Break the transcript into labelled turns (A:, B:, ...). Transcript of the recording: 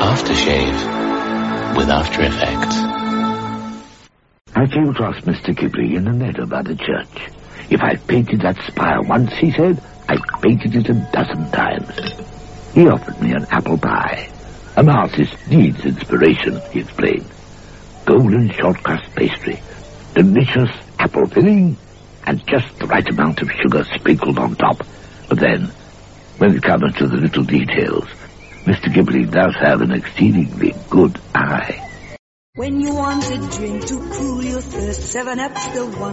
A: aftershave with After Effects.
B: I came across Mr. Ghibli in the meadow by the church. If I painted that spire once, he said, I painted it 12 times. He offered me an apple pie. An artist needs inspiration, he explained. Golden short-crust pastry, delicious apple filling, and just the right amount of sugar sprinkled on top. But then, when it comes to the little details, Mr. Ghibli does have an exceedingly good eye.
C: When you want a drink to cool your thirst, 7-Up's the one.